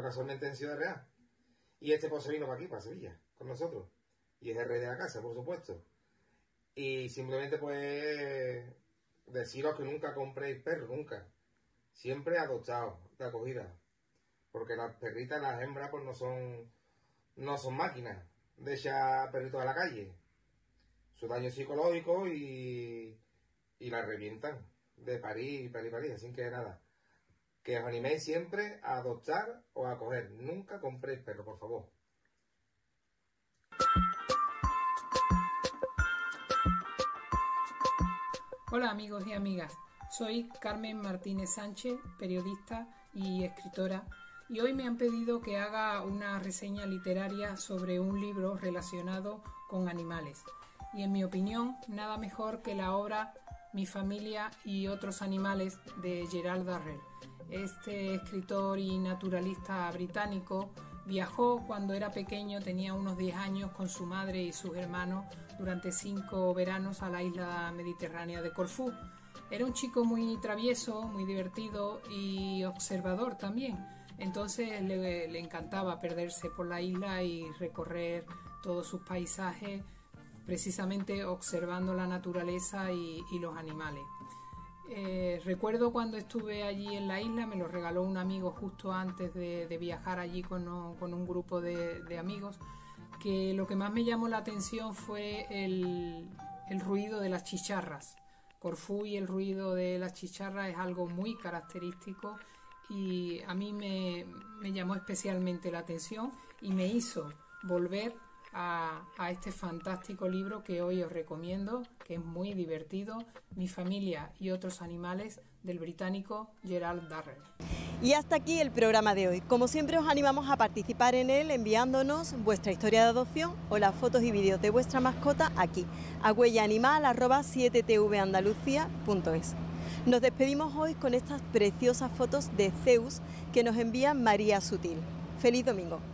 pero casualmente en Ciudad Real. Y este pues se vino para aquí, para Sevilla, con nosotros. Y es el rey de la casa, por supuesto. Y simplemente pues deciros que nunca compréis perros, nunca. Siempre adoptados, de acogida. Porque las perritas, las hembras, pues no son máquinas de echar perritos a la calle. Su daño psicológico y la revientan de parir. Así que nada, que os animéis siempre a adoptar o a acoger. Nunca compréis perro, por favor. Hola amigos y amigas, soy Carmen Martínez Sánchez, periodista y escritora, y hoy me han pedido que haga una reseña literaria sobre un libro relacionado con animales. Y en mi opinión, nada mejor que la obra Mi familia y otros animales de Gerald Darrell. Este escritor y naturalista británico viajó cuando era pequeño, tenía unos 10 años, con su madre y sus hermanos durante 5 veranos a la isla mediterránea de Corfú. Era un chico muy travieso, muy divertido y observador también. Entonces le encantaba perderse por la isla y recorrer todos sus paisajes, precisamente observando la naturaleza y los animales. Recuerdo cuando estuve allí en la isla, me lo regaló un amigo justo antes de viajar allí con un grupo de amigos, que lo que más me llamó la atención fue el ruido de las chicharras. Corfú y el ruido de las chicharras es algo muy característico y a mí me llamó especialmente la atención y me hizo volver a este fantástico libro que hoy os recomiendo, que es muy divertido, Mi familia y otros animales, del británico Gerald Darrell. Y hasta aquí el programa de hoy. Como siempre os animamos a participar en él enviándonos vuestra historia de adopción o las fotos y vídeos de vuestra mascota aquí, a huellaanimal@7tvandalucia.es. Nos despedimos hoy con estas preciosas fotos de Zeus que nos envía María Sutil. ¡Feliz domingo!